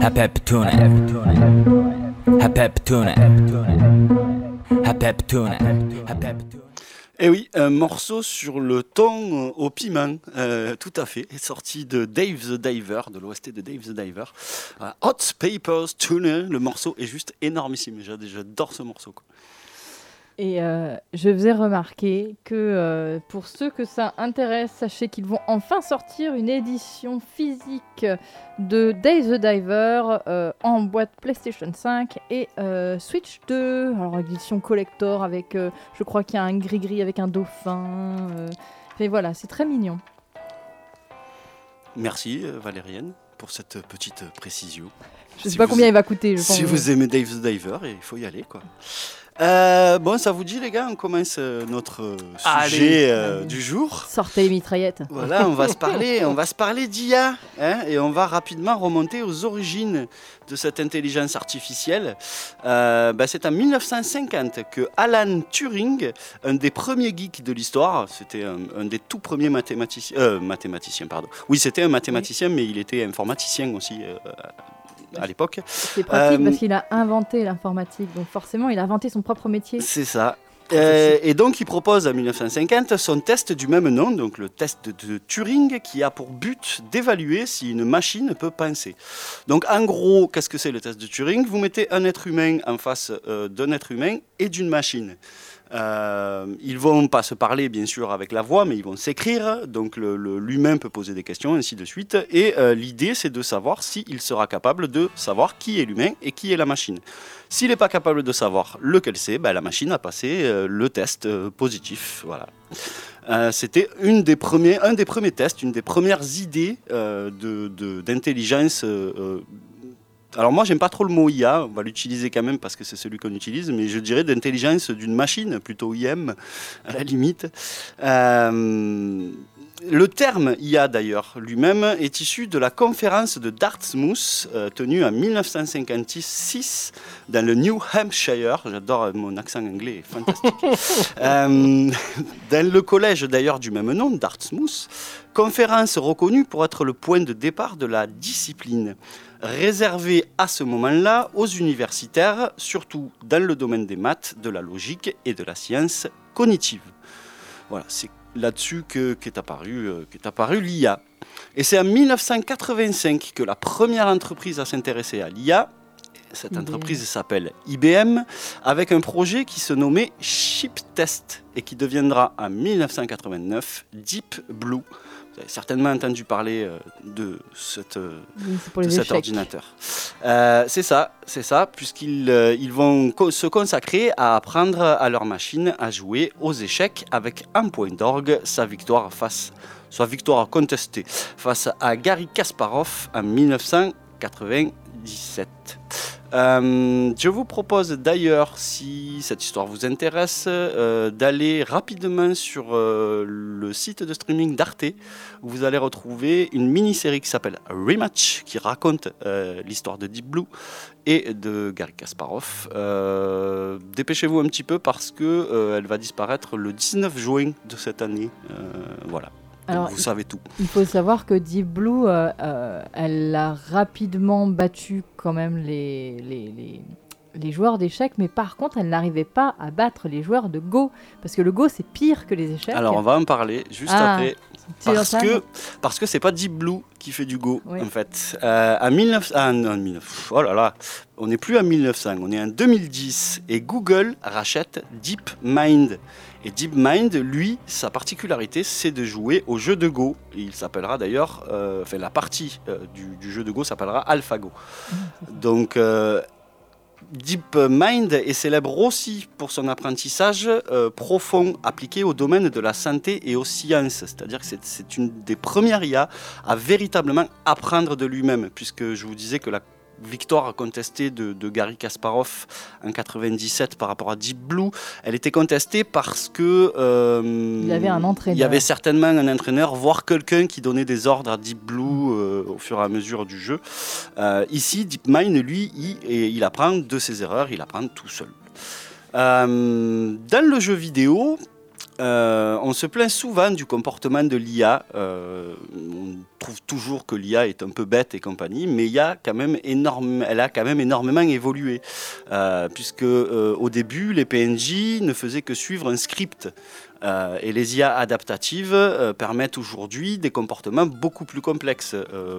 Et oui, un morceau sur le thon au piment, tout à fait, est sorti de Dave the Diver, de l'OST de Dave the Diver. Hot Papers Tuna, le morceau est juste énormissime, j'adore ce morceau, quoi. Et je faisais remarquer que pour ceux que ça intéresse, sachez qu'ils vont enfin sortir une édition physique de Dave the Diver en boîte PlayStation 5 et Switch 2. Alors édition collector avec, je crois qu'il y a un gris-gris avec un dauphin. Et voilà, c'est très mignon. Merci Valériane pour cette petite précision. Je ne sais pas combien il va coûter. Si vous aimez Dave the Diver, il faut y aller, quoi. Bon, ça vous dit, les gars, on commence notre sujet du jour. Sortez les mitraillettes. Voilà, on va se parler d'IA, hein, et on va rapidement remonter aux origines de cette intelligence artificielle. C'est en 1950 que Alan Turing, un des premiers geeks de l'histoire, c'était un des tout premiers mathématiciens, pardon. Oui, c'était un mathématicien, mais il était informaticien aussi. À l'époque. C'est pratique parce qu'il a inventé l'informatique, donc forcément il a inventé son propre métier. C'est ça. Et donc il propose en 1950 son test du même nom, donc le test de Turing, qui a pour but d'évaluer si une machine peut penser. Donc en gros, qu'est-ce que c'est le test de Turing ? Vous mettez un être humain en face d'un être humain et d'une machine. Ils vont pas se parler bien sûr avec la voix, mais ils vont s'écrire, donc l'humain peut poser des questions, ainsi de suite, et l'idée c'est de savoir s'il sera capable de savoir qui est l'humain et qui est la machine. S'il n'est pas capable de savoir lequel c'est, la machine a passé le test positif, voilà. C'était un des premiers tests, une des premières idées d'intelligence. Alors moi, j'aime pas trop le mot IA, on va l'utiliser quand même parce que c'est celui qu'on utilise, mais je dirais d'intelligence d'une machine, plutôt IM, à la limite. Le terme IA, d'ailleurs, lui-même, est issu de la conférence de Dartmouth, tenue en 1956 dans le New Hampshire. J'adore mon accent anglais, fantastique. Dans le collège, d'ailleurs, du même nom, Dartmouth, conférence reconnue pour être le point de départ de la discipline, réservée à ce moment-là aux universitaires, surtout dans le domaine des maths, de la logique et de la science cognitive. Voilà, c'est là-dessus qu'est apparu l'IA. Et c'est en 1985 que la première entreprise à s'intéresser à l'IA, cette entreprise s'appelle IBM, avec un projet qui se nommait ChipTest et qui deviendra en 1989 Deep Blue. Vous avez certainement entendu parler de cet ordinateur. C'est ça, puisqu'ils vont se consacrer à apprendre à leur machine à jouer aux échecs avec un point d'orgue, sa victoire contestée face à Garry Kasparov en 1997. Je vous propose d'ailleurs, si cette histoire vous intéresse, d'aller rapidement sur le site de streaming d'Arte, où vous allez retrouver une mini-série qui s'appelle Rematch, qui raconte l'histoire de Deep Blue et de Garry Kasparov. Dépêchez-vous un petit peu parce qu'elle va disparaître le 19 juin de cette année. Voilà. Alors, vous savez tout. Il faut savoir que Deep Blue, elle a rapidement battu quand même les joueurs d'échecs, mais par contre, elle n'arrivait pas à battre les joueurs de Go, parce que le Go, c'est pire que les échecs. Alors, on va en parler juste après, parce que c'est pas Deep Blue qui fait du Go, en fait. Oh là là, on n'est plus à 1900, on est en 2010, et Google rachète DeepMind. Et DeepMind, lui, sa particularité, c'est de jouer au jeu de Go. Et il s'appellera d'ailleurs, la partie du jeu de Go s'appellera AlphaGo. Donc, DeepMind est célèbre aussi pour son apprentissage profond appliqué au domaine de la santé et aux sciences. C'est-à-dire que c'est une des premières IA à véritablement apprendre de lui-même, puisque je vous disais que la victoire contestée de Garry Kasparov en 97 par rapport à Deep Blue, elle était contestée parce que il y avait un entraîneur. Il y avait certainement un entraîneur, voire quelqu'un qui donnait des ordres à Deep Blue au fur et à mesure du jeu. Ici, DeepMind, lui, il apprend de ses erreurs, il apprend tout seul. Dans le jeu vidéo, On se plaint souvent du comportement de l'IA. On trouve toujours que l'IA est un peu bête et compagnie, mais elle a quand même énormément évolué. Puisque au début, les PNJ ne faisaient que suivre un script. Et les IA adaptatives permettent aujourd'hui des comportements beaucoup plus complexes.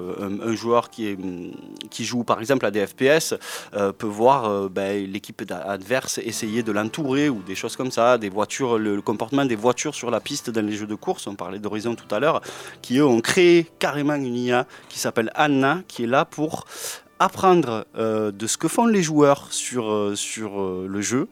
Un joueur qui joue par exemple à des FPS peut voir l'équipe adverse essayer de l'entourer ou des choses comme ça, des voitures, le comportement des voitures sur la piste dans les jeux de course, on parlait d'Horizon tout à l'heure, qui eux ont créé carrément une IA qui s'appelle Anna, qui est là pour apprendre de ce que font les joueurs sur le jeu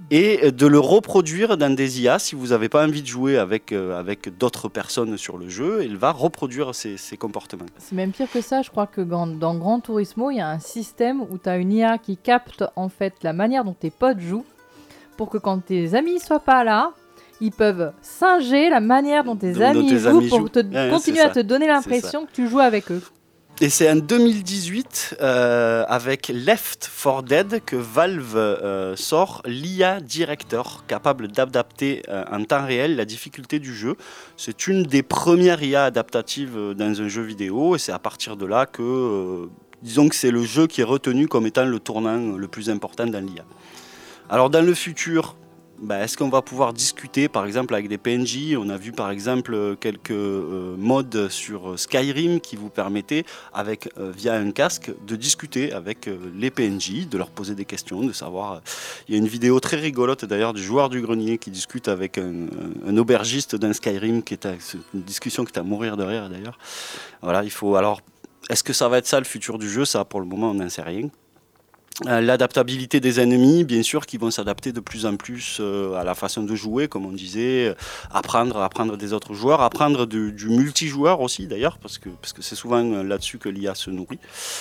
et de le reproduire dans des IA. Si vous n'avez pas envie de jouer avec d'autres personnes sur le jeu, il va reproduire ces comportements. C'est même pire que ça, je crois que dans Gran Turismo, il y a un système où tu as une IA qui capte en fait la manière dont tes potes jouent pour que quand tes amis ne soient pas là, ils peuvent singer la manire dont tes amis jouent pour continuer à te donner l'impression que tu joues avec eux. Et c'est en 2018, avec Left 4 Dead, que Valve sort l'IA Director, capable d'adapter en temps réel la difficulté du jeu. C'est une des premières IA adaptatives dans un jeu vidéo, et c'est à partir de là que, disons que c'est le jeu qui est retenu comme étant le tournant le plus important dans l'IA. Alors dans le futur, est-ce qu'on va pouvoir discuter par exemple avec des PNJ? On a vu par exemple quelques modes sur Skyrim qui vous permettaient via un casque de discuter avec les PNJ, de leur poser des questions, de savoir... Il y a une vidéo très rigolote d'ailleurs du joueur du grenier qui discute avec un aubergiste dans Skyrim, c'est une discussion qui est à mourir de rire d'ailleurs. Voilà, alors, est-ce que ça va être ça le futur du jeu? Ça pour le moment on n'en sait rien. L'adaptabilité des ennemis, bien sûr, qui vont s'adapter de plus en plus à la façon de jouer, comme on disait, apprendre des autres joueurs, apprendre du multijoueur aussi d'ailleurs, parce que c'est souvent là-dessus que l'IA se nourrit.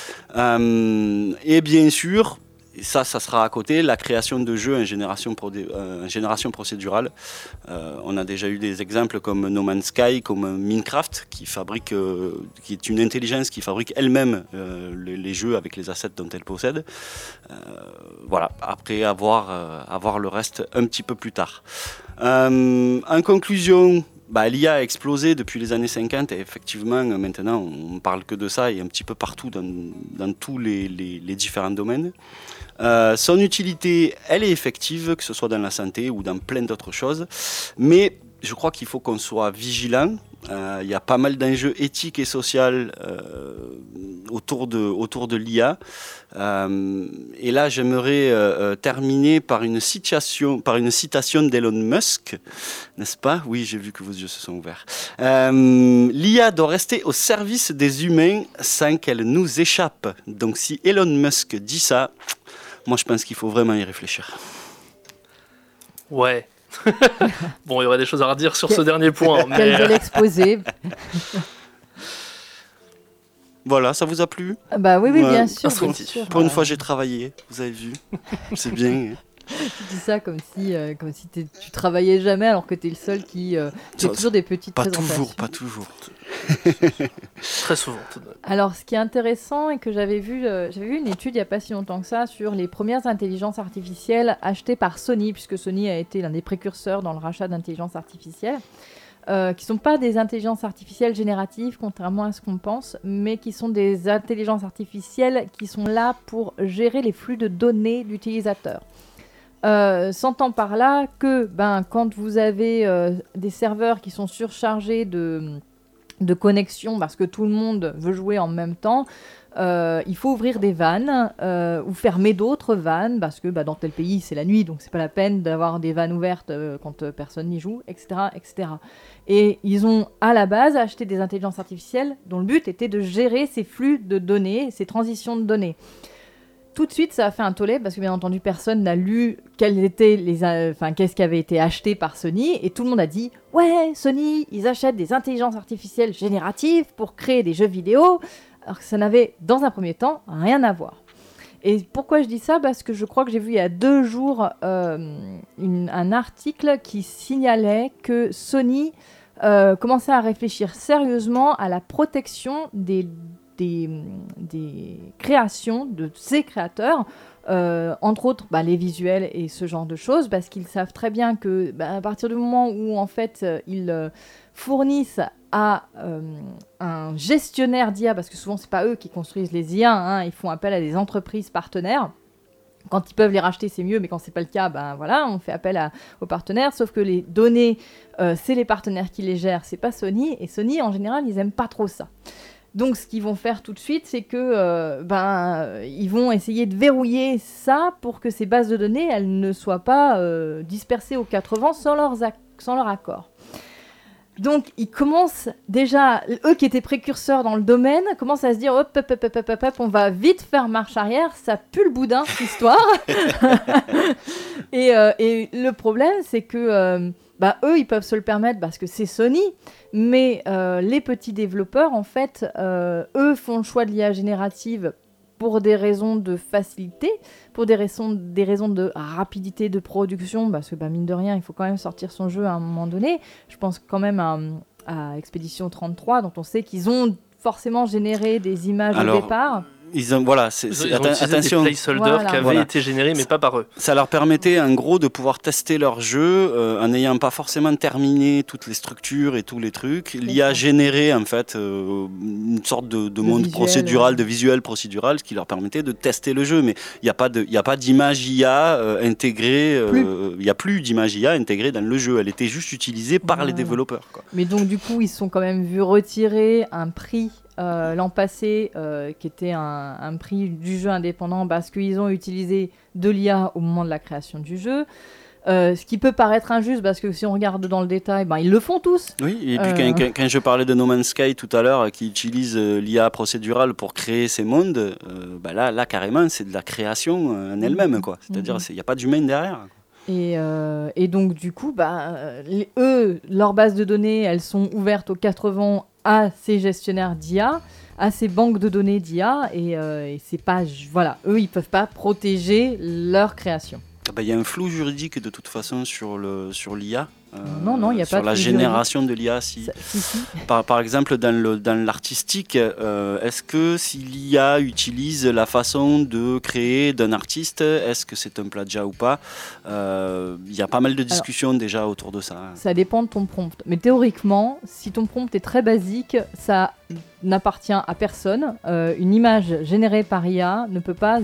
Et bien sûr, et ça sera à côté, la création de jeux en génération procédurale. On a déjà eu des exemples comme No Man's Sky, comme Minecraft, qui est une intelligence qui fabrique elle-même les jeux avec les assets dont elle possède. Voilà, après avoir le reste un petit peu plus tard. En conclusion, l'IA a explosé depuis les années 50 et effectivement, maintenant, on ne parle que de ça et un petit peu partout dans tous les différents domaines. Son utilité, elle est effective, que ce soit dans la santé ou dans plein d'autres choses, mais je crois qu'il faut qu'on soit vigilant. Il y a pas mal d'enjeux éthiques et sociaux autour de l'IA. Et là, j'aimerais terminer par une citation d'Elon Musk, n'est-ce pas? Oui, j'ai vu que vos yeux se sont ouverts. L'IA doit rester au service des humains sans qu'elle nous échappe. Donc si Elon Musk dit ça, moi je pense qu'il faut vraiment y réfléchir. Ouais. Bon, il y aurait des choses à redire sur ce dernier point. Quel bel exposé. Voilà, ça vous a plu? Oui, bien sûr. Pour une fois, j'ai travaillé, vous avez vu. C'est bien. Tu dis ça comme si tu travaillais jamais alors que tu es le seul qui fait toujours des petites présentations. Pas toujours. Très souvent. Alors, ce qui est intéressant et que j'avais vu une étude il n'y a pas si longtemps que ça sur les premières intelligences artificielles achetées par Sony, puisque Sony a été l'un des précurseurs dans le rachat d'intelligence artificielle, qui ne sont pas des intelligences artificielles génératives, contrairement à ce qu'on pense, mais qui sont des intelligences artificielles qui sont là pour gérer les flux de données d'utilisateurs. S'entend par là que quand vous avez des serveurs qui sont surchargés de connexion parce que tout le monde veut jouer en même temps, il faut ouvrir des vannes ou fermer d'autres vannes parce que dans tel pays c'est la nuit, donc c'est pas la peine d'avoir des vannes ouvertes quand personne n'y joue, etc., etc. Et ils ont à la base acheté des intelligences artificielles dont le but était de gérer ces flux de données, ces transitions de données. Tout de suite, ça a fait un tollé parce que bien entendu, personne n'a lu qu'est-ce qui avait été acheté par Sony et tout le monde a dit « Ouais, Sony, ils achètent des intelligences artificielles génératives pour créer des jeux vidéo », alors que ça n'avait, dans un premier temps, rien à voir. Et pourquoi je dis ça? Parce que je crois que j'ai vu il y a 2 jours un article qui signalait que Sony commençait à réfléchir sérieusement à la protection des créations de ces créateurs, entre autres les visuels et ce genre de choses, parce qu'ils savent très bien que à partir du moment où en fait ils fournissent à un gestionnaire d'IA, parce que souvent c'est pas eux qui construisent les IA, ils font appel à des entreprises partenaires. Quand ils peuvent les racheter, c'est mieux, mais quand c'est pas le cas, on fait appel aux partenaires. Sauf que les données, c'est les partenaires qui les gèrent, c'est pas Sony. Et Sony, en général, ils aiment pas trop ça. Donc, ce qu'ils vont faire tout de suite, c'est que ils vont essayer de verrouiller ça pour que ces bases de données, elles ne soient pas dispersées aux quatre vents sans leur accord. Donc, ils commencent déjà, eux qui étaient précurseurs dans le domaine, commencent à se dire hop, on va vite faire marche arrière, ça pue le boudin, cette histoire. et le problème, c'est que eux, ils peuvent se le permettre parce que c'est Sony, mais les petits développeurs, en fait, eux font le choix de l'IA générative pour des raisons de facilité, pour des raisons de rapidité de production, parce que mine de rien, il faut quand même sortir son jeu à un moment donné. Je pense quand même à Expédition 33, dont on sait qu'ils ont forcément généré des images au départ. Ils ont utilisé des placeholders qui avaient été générés, mais pas par eux. Ça leur permettait en gros de pouvoir tester leur jeu en n'ayant pas forcément terminé toutes les structures et tous les trucs. L'IA générait en fait une sorte de monde visuel, procédural, de visuel procédural, ce qui leur permettait de tester le jeu. Mais il n'y a pas d'image IA intégrée, il n'y a plus d'image IA intégrée dans le jeu. Elle était juste utilisée par les développeurs, quoi. Mais donc du coup, ils se sont quand même vus retirer un prix l'an passé, qui était un prix du jeu indépendant, parce qu'ils ont utilisé de l'IA au moment de la création du jeu. Ce qui peut paraître injuste, parce que si on regarde dans le détail, ils le font tous. Oui, et puis quand je parlais de No Man's Sky tout à l'heure, qui utilise l'IA procédurale pour créer ces mondes, là, carrément, c'est de la création en elle-même, quoi. C'est-à-dire, il n'y a pas d'humain derrière. Et donc, du coup, leurs bases de données, elles sont ouvertes aux quatre vents à ces gestionnaires d'IA, à ces banques de données d'IA, et c'est pas... eux, ils peuvent pas protéger leur création. Il y a un flou juridique de toute façon sur l'IA. Non, il n'y a pas sur la génération de l'IA. Si. Par exemple, dans l'artistique, est-ce que si l'IA utilise la façon de créer d'un artiste, est-ce que c'est un plagiat ou pas ? Il y a pas mal de discussions déjà autour de ça. Ça dépend de ton prompt. Mais théoriquement, si ton prompt est très basique, ça n'appartient à personne. Une image générée par IA ne peut pas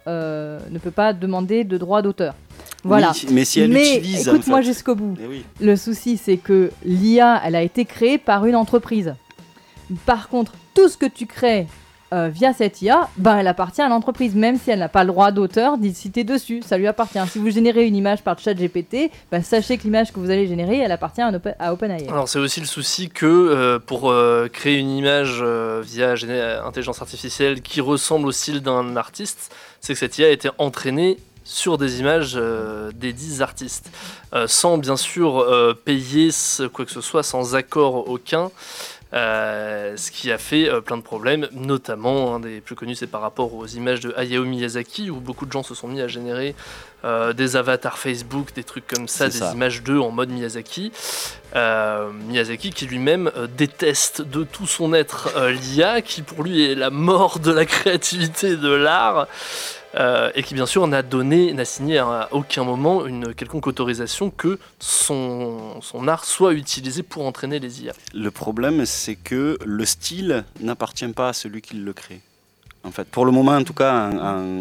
demander de droit d'auteur. Voilà. Oui, mais si elle utilise... écoute-moi jusqu'au bout. Oui. Le souci, c'est que l'IA, elle a été créée par une entreprise. Par contre, tout ce que tu crées via cette IA, elle appartient à l'entreprise, même si elle n'a pas le droit d'auteur d'y citer dessus. Ça lui appartient. Si vous générez une image par ChatGPT, sachez que l'image que vous allez générer, elle appartient à OpenAI. Alors c'est aussi le souci que pour créer une image via intelligence artificielle qui ressemble au style d'un artiste, c'est que cette IA a été entraînée sur des images des 10 artistes, sans bien sûr payer quoi que ce soit, sans accord aucun, ce qui a fait plein de problèmes, notamment un des plus connus, c'est par rapport aux images de Hayao Miyazaki, où beaucoup de gens se sont mis à générer des avatars Facebook, des trucs comme ça, images d'eux en mode Miyazaki. Miyazaki qui lui-même déteste de tout son être l'IA, qui pour lui est la mort de la créativité et de l'art. Et qui bien sûr n'a signé à aucun moment une quelconque autorisation que son art soit utilisé pour entraîner les IA. Le problème, c'est que le style n'appartient pas à celui qui le crée. En fait, pour le moment, en tout cas,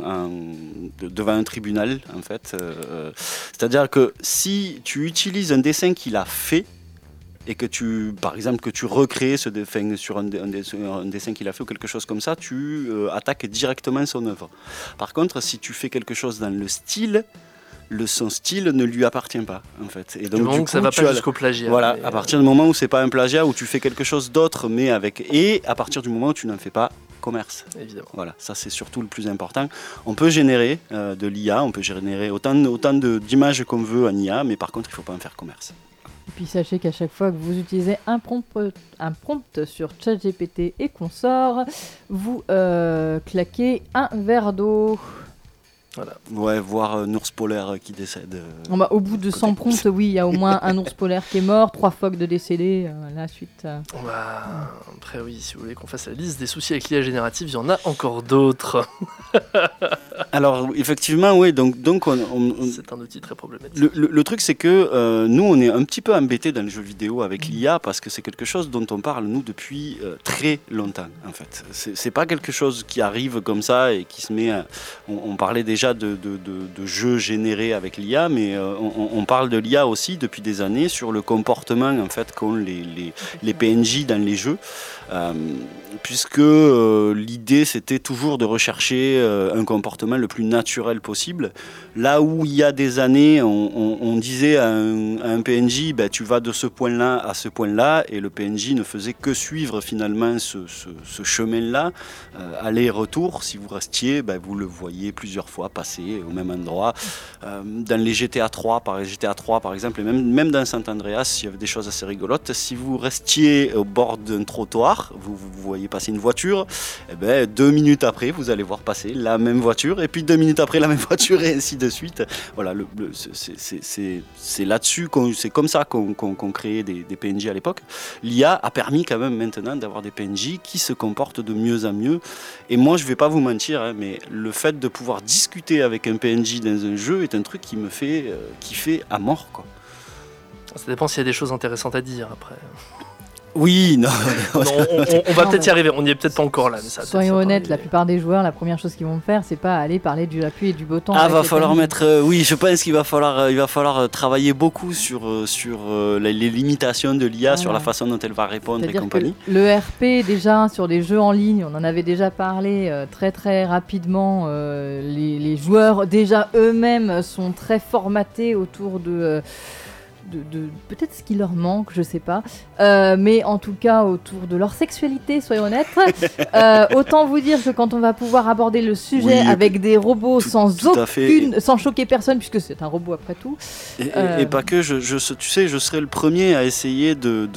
devant un tribunal, en fait, c'est-à-dire que si tu utilises un dessin qu'il a fait, et que par exemple, que tu recrées ce dessin sur un dessin qu'il a fait ou quelque chose comme ça, tu attaques directement son œuvre. Par contre, si tu fais quelque chose dans le style, son style ne lui appartient pas, en fait. Et donc, du coup, ça va pas jusqu'au plagiat. Voilà, à partir du moment où c'est pas un plagiat, où tu fais quelque chose d'autre, mais et à partir du moment où tu n'en fais pas commerce. Évidemment. Voilà, ça c'est surtout le plus important. On peut générer de l'IA, on peut générer autant d'images qu'on veut en IA, mais par contre, il ne faut pas en faire commerce. Et puis sachez qu'à chaque fois que vous utilisez un prompt sur ChatGPT et consorts, vous claquez un verre d'eau. Voilà. Ouais, voir un ours polaire qui décède. Au bout de 100 prompts, oui, il y a au moins un ours polaire qui est mort, 3 phoques de décédés, la suite. Après, oui, si vous voulez qu'on fasse la liste des soucis avec l'IA générative, il y en a encore d'autres. Alors, effectivement, oui, donc c'est un outil très problématique. Le truc, c'est que nous, on est un petit peu embêtés dans le jeu vidéo avec l'IA parce que c'est quelque chose dont on parle, nous, depuis très longtemps, en fait. C'est pas quelque chose qui arrive comme ça et qui se met... On parlait déjà de jeux générés avec l'IA, mais on parle de l'IA aussi depuis des années sur le comportement, en fait, qu'ont les PNJ dans les jeux. Puisque l'idée, c'était toujours de rechercher un comportement le plus naturel possible. Là où il y a des années, on disait à un PNJ, tu vas de ce point-là à ce point-là, et le PNJ ne faisait que suivre finalement ce chemin-là, aller-retour. Si vous restiez, vous le voyez plusieurs fois passer au même endroit. Dans les GTA 3, par exemple, et même dans San Andreas, il y avait des choses assez rigolotes. Si vous restiez au bord d'un trottoir, vous voyez passer une voiture, 2 minutes après, vous allez voir passer la même voiture, et puis 2 minutes après, la même voiture, et ainsi de suite. Voilà, c'est là-dessus, c'est comme ça qu'on créait des PNJ à l'époque. L'IA a permis quand même maintenant d'avoir des PNJ qui se comportent de mieux en mieux. Et moi, je ne vais pas vous mentir, mais le fait de pouvoir discuter avec un PNJ dans un jeu est un truc qui me fait kiffer à mort, quoi. Ça dépend s'il y a des choses intéressantes à dire après. Oui, non. On va peut-être y arriver, on n'y est peut-être pas encore là. Mais ça, soyons honnêtes, la plupart des joueurs, la première chose qu'ils vont faire, c'est pas aller parler du appui et du beau temps. Va falloir mettre. Oui, je pense qu'il va falloir travailler beaucoup sur les limitations de l'IA, sur la façon dont elle va répondre. C'est-à-dire et compagnie. Que le RP, déjà, sur des jeux en ligne, on en avait déjà parlé très très rapidement. Les joueurs, déjà eux-mêmes, sont très formatés autour de peut-être ce qui leur manque, je sais pas, mais en tout cas autour de leur sexualité, soyons honnêtes. Autant vous dire que quand on va pouvoir aborder le sujet avec des robots sans choquer personne, puisque c'est un robot après tout. Et pas que, tu sais, je serais le premier à essayer de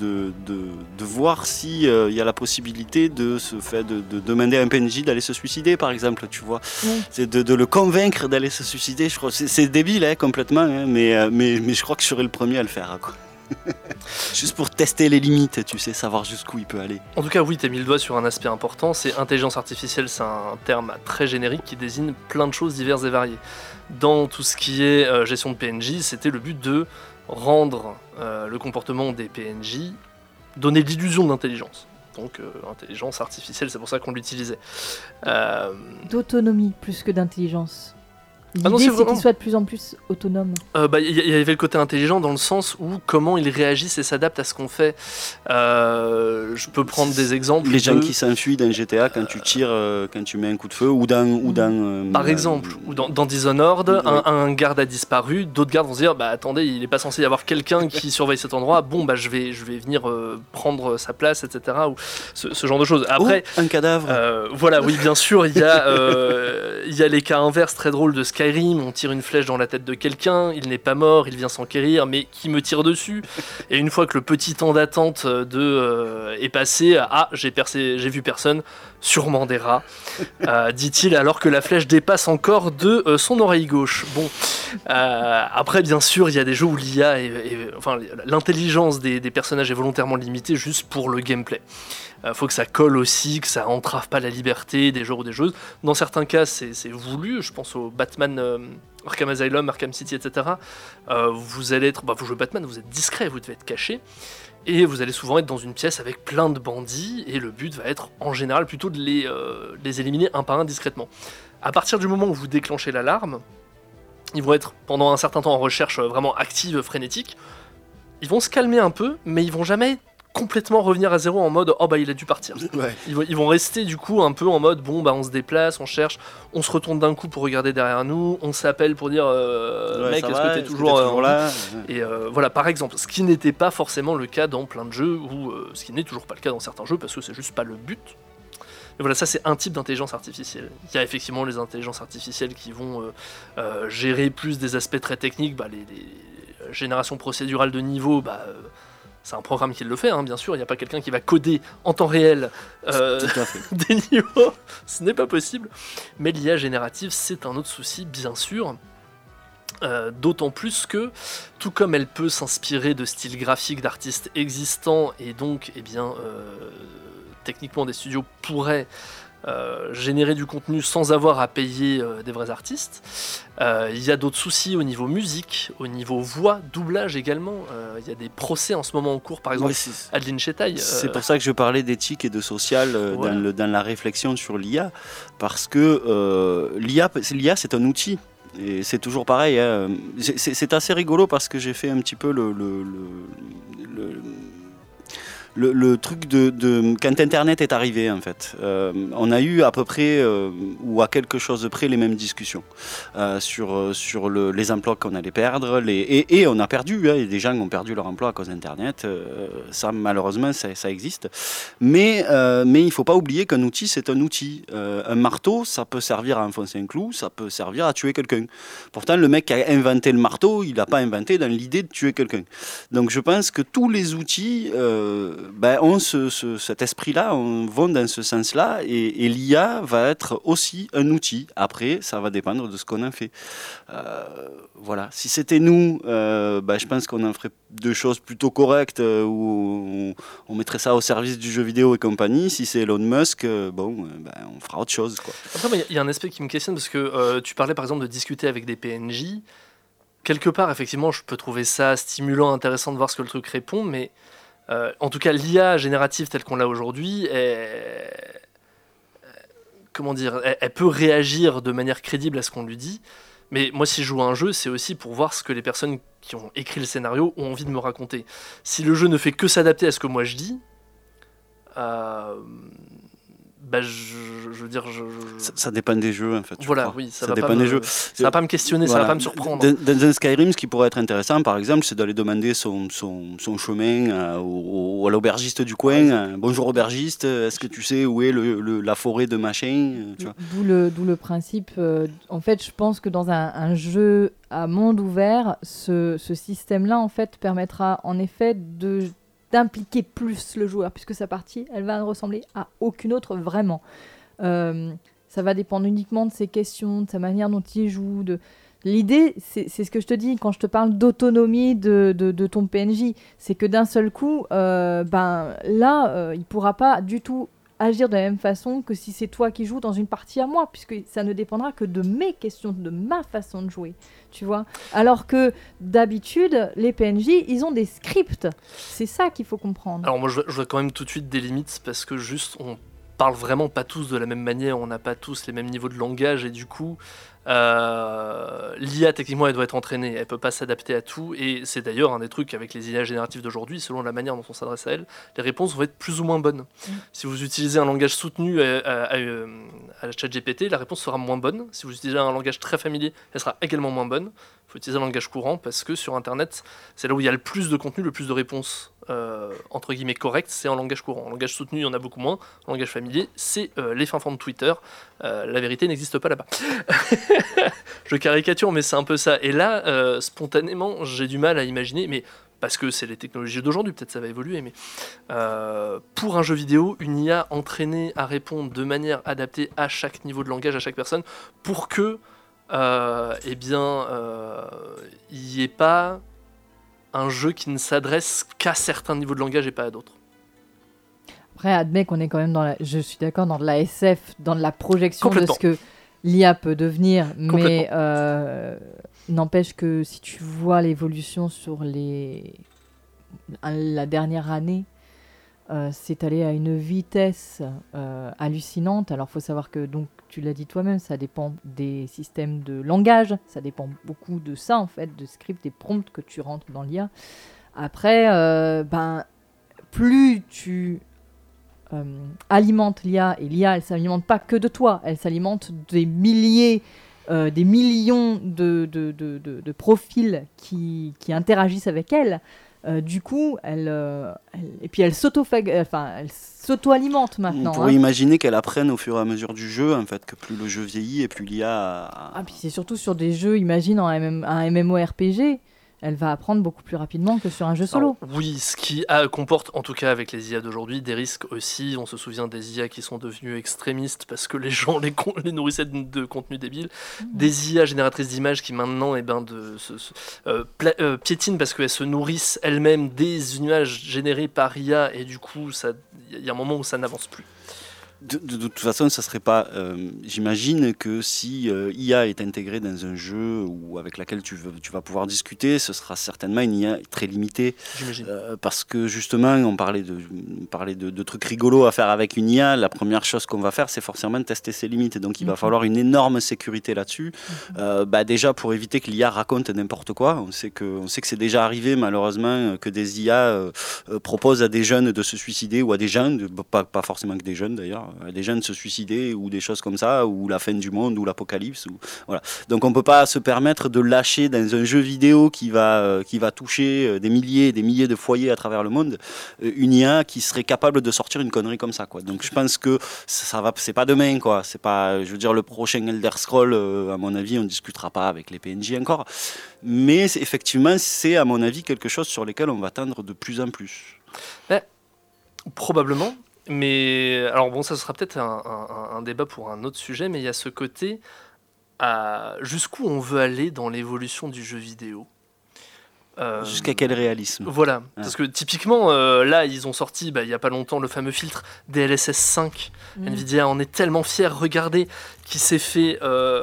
voir si y a la possibilité de demander à un PNJ d'aller se suicider, par exemple, tu vois. Oui. C'est de le convaincre d'aller se suicider. Je crois c'est débile, complètement, mais je crois que je serais le premier à le faire, quoi. Juste pour tester les limites, tu sais, savoir jusqu'où il peut aller. En tout cas, oui, t'as mis le doigt sur un aspect important, c'est intelligence artificielle, c'est un terme très générique qui désigne plein de choses diverses et variées. Dans tout ce qui est gestion de PNJ, c'était le but de rendre le comportement des PNJ, donner l'illusion d'intelligence. Donc intelligence artificielle, c'est pour ça qu'on l'utilisait. D'autonomie plus que d'intelligence. L'idée, c'est qu'il soit de plus en plus autonome. Il y avait le côté intelligent dans le sens où comment il réagissent et s'adapte à ce qu'on fait. Je peux prendre des exemples. Les gens qui s'enfuient dans GTA quand tu tires, quand tu mets un coup de feu, ou dans par exemple, ou dans Dishonored, un garde a disparu, d'autres gardes vont se dire attendez, il n'est pas censé y avoir quelqu'un qui surveille cet endroit, je vais venir prendre sa place, etc. Ou ce genre de choses. Après, un cadavre. Voilà, oui, bien sûr, il y a les cas inverses très drôles de Skyrim, on tire une flèche dans la tête de quelqu'un, il n'est pas mort, il vient s'enquérir, mais qui me tire dessus? Et une fois que le petit temps d'attente est passé, j'ai vu personne, sûrement des rats, dit-il, alors que la flèche dépasse encore de son oreille gauche. Bon, après, bien sûr, il y a des jeux où l'IA, l'intelligence des personnages est volontairement limitée juste pour le gameplay. Faut que ça colle aussi, que ça entrave pas la liberté des joueurs ou des joueuses. Dans certains cas, c'est voulu. Je pense au Batman, Arkham Asylum, Arkham City, etc. Vous allez être, vous jouez Batman, vous êtes discret, vous devez être caché. Et vous allez souvent être dans une pièce avec plein de bandits. Et le but va être, en général, plutôt de les éliminer un par un discrètement. À partir du moment où vous déclenchez l'alarme, ils vont être pendant un certain temps en recherche vraiment active, frénétique. Ils vont se calmer un peu, mais ils vont jamais complètement revenir à zéro en mode il a dû partir. Ouais. Ils vont rester du coup un peu en mode on se déplace, on cherche, on se retourne d'un coup pour regarder derrière nous, on s'appelle pour dire mec, est-ce que t'es toujours là? Et voilà, par exemple, ce qui n'était pas forcément le cas dans plein de jeux, ou ce qui n'est toujours pas le cas dans certains jeux parce que c'est juste pas le but. Mais voilà, ça c'est un type d'intelligence artificielle. Il y a effectivement les intelligences artificielles qui vont gérer plus des aspects très techniques, les générations procédurales de niveau, c'est un programme qui le fait, hein, bien sûr, il n'y a pas quelqu'un qui va coder en temps réel Tout à fait. des niveaux, ce n'est pas possible. Mais l'IA générative, c'est un autre souci, bien sûr. D'autant plus que, tout comme elle peut s'inspirer de styles graphiques d'artistes existants, et donc, techniquement, des studios pourraient générer du contenu sans avoir à payer des vrais artistes. Il y a d'autres soucis au niveau musique, au niveau voix, doublage également. Il y a des procès en ce moment en cours, par exemple, Adeline Chetaille. C'est pour ça que je parlais d'éthique et de social dans la réflexion sur l'IA, parce que l'IA c'est un outil. Et c'est toujours pareil, hein. C'est assez rigolo parce que j'ai fait un petit peu le truc de quand Internet est arrivé, en fait. On a eu à peu près, ou à quelque chose de près, les mêmes discussions sur les emplois qu'on allait perdre. Et on a perdu, hein, des gens ont perdu leur emploi à cause d'Internet. Ça, malheureusement, ça existe. Mais il ne faut pas oublier qu'un outil, c'est un outil. Un marteau, ça peut servir à enfoncer un clou, ça peut servir à tuer quelqu'un. Pourtant, le mec qui a inventé le marteau, il n'a pas inventé dans l'idée de tuer quelqu'un. Donc je pense que tous les outils ont cet esprit-là, vont dans ce sens-là, et l'IA va être aussi un outil. Après, ça va dépendre de ce qu'on en fait. Voilà. Si c'était nous, je pense qu'on en ferait deux choses plutôt correctes, où on mettrait ça au service du jeu vidéo et compagnie. Si c'est Elon Musk, on fera autre chose, quoi. Après, il y a un aspect qui me questionne, parce que tu parlais par exemple de discuter avec des PNJ. Quelque part, effectivement, je peux trouver ça stimulant, intéressant de voir ce que le truc répond, mais en tout cas, l'IA générative telle qu'on l'a aujourd'hui, elle peut réagir de manière crédible à ce qu'on lui dit. Mais moi, si je joue à un jeu, c'est aussi pour voir ce que les personnes qui ont écrit le scénario ont envie de me raconter. Si le jeu ne fait que s'adapter à ce que moi je dis, je veux dire, ça dépend des jeux, en fait. Voilà, oui, ça dépend des jeux. Ça va pas me questionner, ça va pas me surprendre. Dans un Skyrim, ce qui pourrait être intéressant, par exemple, c'est d'aller demander son chemin à l'aubergiste du coin. Bonjour aubergiste, est-ce que tu sais où est la forêt de machin, tu vois. D'où le principe. En fait, je pense que dans un jeu à monde ouvert, ce système-là, en fait, permettra en effet d'impliquer plus le joueur, puisque sa partie, elle va ne ressembler à aucune autre vraiment. Ça va dépendre uniquement de ses questions, de sa manière dont il joue. L'idée, c'est ce que je te dis quand je te parle d'autonomie de ton PNJ, c'est que d'un seul coup, il ne pourra pas du tout agir de la même façon que si c'est toi qui joues dans une partie à moi, puisque ça ne dépendra que de mes questions, de ma façon de jouer, tu vois. Alors que d'habitude, les PNJ, ils ont des scripts. C'est ça qu'il faut comprendre. Alors moi, je vois quand même tout de suite des limites, parce que juste, on parle vraiment pas tous de la même manière, on n'a pas tous les mêmes niveaux de langage, et du coup, l'IA, techniquement, elle doit être entraînée, elle peut pas s'adapter à tout, et c'est d'ailleurs un des trucs avec les IA génératives d'aujourd'hui, selon la manière dont on s'adresse à elles, les réponses vont être plus ou moins bonnes. Si vous utilisez un langage soutenu à ChatGPT, la réponse sera moins bonne. Si vous utilisez un langage très familier, elle sera également moins bonne. Il faut utiliser un langage courant, parce que sur Internet, c'est là où il y a le plus de contenu, le plus de réponses entre guillemets correctes, c'est en langage courant. En langage soutenu, il y en a beaucoup moins. En langage familier, c'est les fins fonds de Twitter. La vérité n'existe pas là-bas. Je caricature, mais c'est un peu ça. Et là, spontanément, j'ai du mal à imaginer, mais parce que c'est les technologies d'aujourd'hui, peut-être ça va évoluer, mais pour un jeu vidéo, une IA entraînée à répondre de manière adaptée à chaque niveau de langage, à chaque personne, pour que il n'y ait pas un jeu qui ne s'adresse qu'à certains niveaux de langage et pas à d'autres. Après, admets qu'on est quand même je suis d'accord, dans de la SF, dans de la projection de ce que l'IA peut devenir, mais n'empêche que si tu vois l'évolution sur la dernière année, c'est allé à une vitesse hallucinante. Alors, il faut savoir que, donc, tu l'as dit toi-même, ça dépend des systèmes de langage, ça dépend beaucoup de ça, en fait, de script, des prompts que tu rentres dans l'IA. Après, plus tu alimentes l'IA, et l'IA, elle ne s'alimente pas que de toi, elle s'alimente des millions de profils qui interagissent avec elle. Du coup, elle s'auto-alimente maintenant. On pourrait imaginer qu'elle apprenne au fur et à mesure du jeu, en fait, que plus le jeu vieillit et plus l'IA... Puis c'est surtout sur des jeux, imagine un MMORPG. elle va apprendre beaucoup plus rapidement que sur un jeu solo. Alors, oui, ce qui comporte, en tout cas avec les IA d'aujourd'hui, des risques aussi. On se souvient des IA qui sont devenues extrémistes parce que les gens les nourrissaient de contenu débile. Des IA génératrices d'images qui maintenant piétinent parce qu'elles se nourrissent elles-mêmes des images générées par IA et du coup, il y a un moment où ça n'avance plus. De toute façon, ça serait pas. J'imagine que si IA est intégrée dans un jeu ou avec laquelle tu vas pouvoir discuter, ce sera certainement une IA très limitée. J'imagine. Parce que justement, on parlait de trucs rigolos à faire avec une IA. La première chose qu'on va faire, c'est forcément de tester ses limites. Donc, il va falloir une énorme sécurité là-dessus. Déjà, pour éviter que l'IA raconte n'importe quoi. On sait que c'est déjà arrivé, malheureusement, que des IA proposent à des jeunes de se suicider ou à des gens, pas forcément que des jeunes d'ailleurs, à des jeunes de se suicider ou des choses comme ça, ou la fin du monde, ou l'apocalypse. Voilà. Donc on ne peut pas se permettre de lâcher dans un jeu vidéo qui va toucher des milliers et des milliers de foyers à travers le monde, une IA qui serait capable de sortir une connerie comme ça, quoi. Donc je pense que c'est pas demain, quoi. C'est pas, je veux dire, le prochain Elder Scroll, à mon avis, on ne discutera pas avec les PNJ encore. Mais effectivement, c'est à mon avis quelque chose sur lequel on va tendre de plus en plus. Probablement. Mais alors bon, ça sera peut-être un débat pour un autre sujet, mais il y a ce côté jusqu'où on veut aller dans l'évolution du jeu vidéo. Jusqu'à quel réalisme? Voilà, parce que typiquement, là, ils ont sorti, il n'y a pas longtemps, le fameux filtre DLSS 5. Nvidia en est tellement fier, regardez, qui s'est fait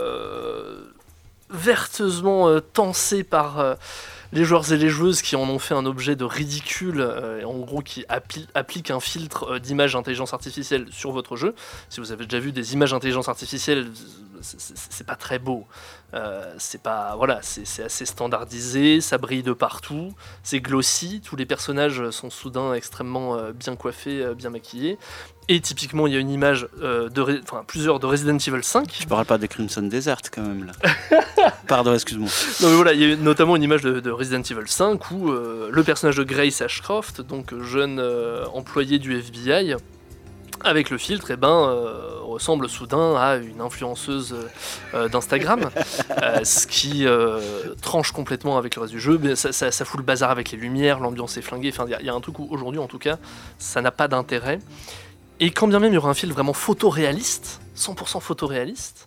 vertueusement tenser par... les joueurs et les joueuses qui en ont fait un objet de ridicule, en gros qui appliquent un filtre d'image intelligence artificielle sur votre jeu. Si vous avez déjà vu des images intelligence artificielle, c'est pas très beau. C'est assez standardisé, ça brille de partout, c'est glossy, tous les personnages sont soudain extrêmement bien coiffés, bien maquillés. Et typiquement, il y a une image, plusieurs de Resident Evil 5. Tu parles pas de Crimson Desert quand même là. Pardon, excuse-moi. Non, mais voilà, il y a notamment une image de Resident Evil 5 où le personnage de Grace Ashcroft, donc jeune employé du FBI, avec le filtre, ressemble soudain à une influenceuse d'Instagram, ce qui tranche complètement avec le reste du jeu. Mais ça fout le bazar avec les lumières, l'ambiance est flinguée. Enfin, il y a un truc où aujourd'hui, en tout cas, ça n'a pas d'intérêt. Et quand bien même il y aura un filtre vraiment photoréaliste, 100% photoréaliste,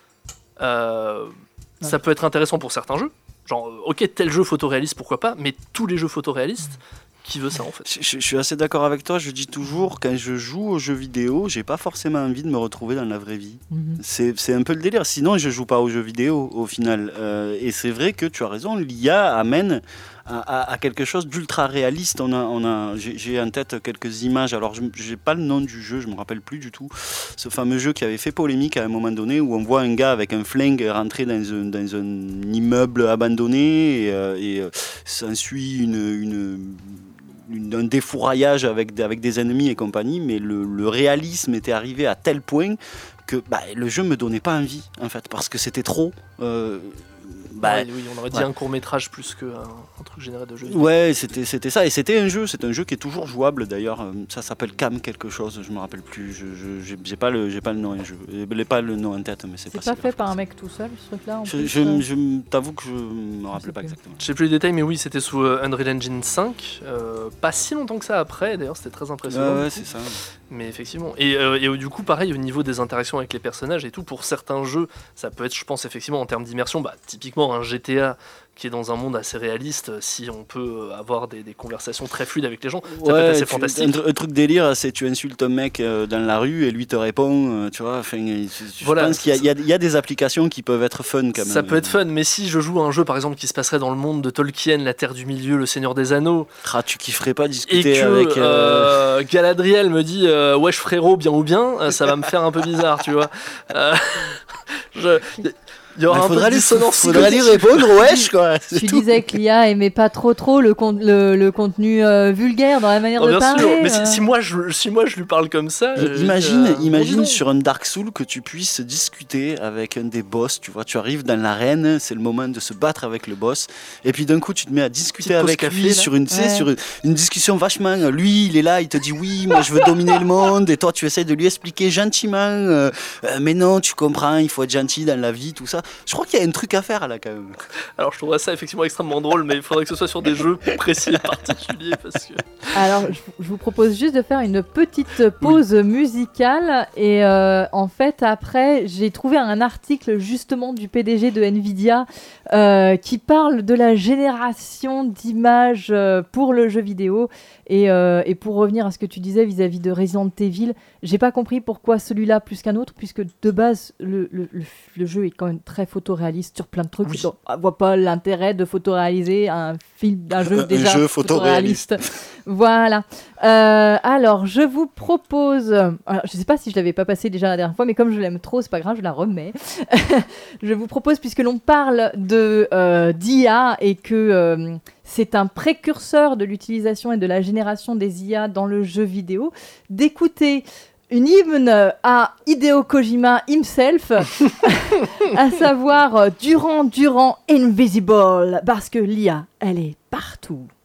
ça peut être intéressant pour certains jeux. Genre, ok, tel jeu photoréaliste, pourquoi pas, mais tous les jeux photoréalistes, qui veut ça en fait? Je suis assez d'accord avec toi, je dis toujours, quand je joue aux jeux vidéo, j'ai pas forcément envie de me retrouver dans la vraie vie. C'est un peu le délire, sinon je joue pas aux jeux vidéo au final. Et c'est vrai que tu as raison, l'IA amène à quelque chose d'ultra réaliste. J'ai en tête quelques images, alors j'ai pas le nom du jeu, je me rappelle plus du tout, ce fameux jeu qui avait fait polémique à un moment donné, où on voit un gars avec un flingue rentrer dans un immeuble abandonné et s'ensuit un défouraillage avec des ennemis et compagnie, mais le réalisme était arrivé à tel point que le jeu me donnait pas envie en fait, parce que c'était trop. Oui, on aurait dit un court-métrage plus qu'un truc généré de jeu. Ouais, c'était ça, et c'est un jeu qui est toujours jouable d'ailleurs. Ça s'appelle Cam quelque chose, je me rappelle plus. J'ai pas le nom, j'ai pas le nom en tête, mais c'est pas fait par un mec tout seul, ce truc-là. Je t'avoue que je me rappelle pas exactement. Je sais plus les détails, mais oui, c'était sous Unreal Engine 5, pas si longtemps que ça après. D'ailleurs, c'était très impressionnant. Ouais, c'est ça. Mais effectivement, et du coup, pareil au niveau des interactions avec les personnages et tout, pour certains jeux, ça peut être, je pense effectivement en termes d'immersion, typiquement un GTA qui est dans un monde assez réaliste, si on peut avoir des conversations très fluides avec les gens, ça peut être assez fantastique. Un truc délire, c'est tu insultes un mec dans la rue et lui te répond, tu vois. Je pense qu'il y a des applications qui peuvent être fun quand même. Ça peut être fun, mais si je joue à un jeu par exemple qui se passerait dans le monde de Tolkien, la Terre du Milieu, le Seigneur des Anneaux, tu kifferais pas discuter et avec Galadriel me dit wesh frérot, bien ou bien, ça va me faire un peu bizarre, tu vois. Il y aura un peu de dissonance. Faudra lui répondre wesh quoi. Tu disais que l'IA aimait pas trop le contenu vulgaire dans la manière de parler. Sûr, mais si moi je lui parle comme ça. Imagine sur un Dark Souls que tu puisses discuter avec un des boss. Tu vois, tu arrives dans l'arène, c'est le moment de se battre avec le boss, et puis d'un coup tu te mets à discuter avec lui sur une discussion vachement. Lui il est là, il te dit oui, moi je veux dominer le monde, et toi tu essaies de lui expliquer gentiment, mais non, tu comprends, il faut être gentil dans la vie, tout ça. Je crois qu'il y a un truc à faire là quand même. Alors je trouverais ça effectivement extrêmement drôle, mais il faudrait que ce soit sur des jeux précis et particuliers parce que. Alors, je vous propose juste de faire une petite pause musicale et en fait, après, j'ai trouvé un article justement du PDG de Nvidia qui parle de la génération d'images pour le jeu vidéo et pour revenir à ce que tu disais vis-à-vis de Resident Evil, j'ai pas compris pourquoi celui-là plus qu'un autre, puisque de base, le jeu est quand même très photoréaliste sur plein de trucs. Oui. Donc, on voit pas l'intérêt de photoréaliser un jeu déjà jeu photoréaliste. Voilà. Alors, je vous propose... Alors, je sais pas si je l'avais pas passé déjà la dernière fois, mais comme je l'aime trop, c'est pas grave, je la remets. Je vous propose, puisque l'on parle d'IA et que c'est un précurseur de l'utilisation et de la génération des IA dans le jeu vidéo, d'écouter une hymne à Hideo Kojima himself, à savoir Durand Invisible, parce que l'IA, elle est partout.